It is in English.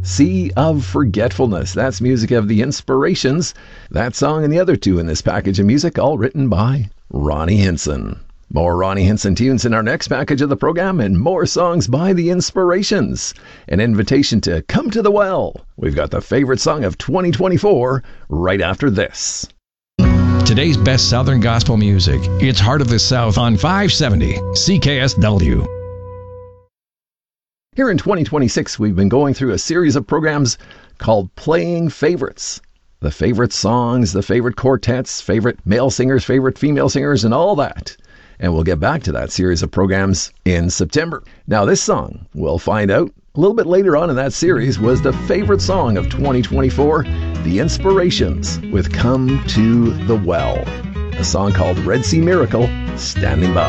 Sea of Forgetfulness. That's music of The Inspirations. That song and the other two in this package of music, all written by Ronnie Hinson. More Ronnie Hinson tunes in our next package of the program, and more songs by The Inspirations. An invitation to come to the well. We've got the favorite song of 2024 right after this. Today's best Southern gospel music. It's Heart of the South on 570 CKSW. Here in 2026, we've been going through a series of programs called Playing Favorites. The favorite songs, the favorite quartets, favorite male singers, favorite female singers, and all that. And we'll get back to that series of programs in September. Now, this song, we'll find out a little bit later on in that series, was the favorite song of 2024, The Inspirations with Come to the Well. A song called Red Sea Miracle, Standing By.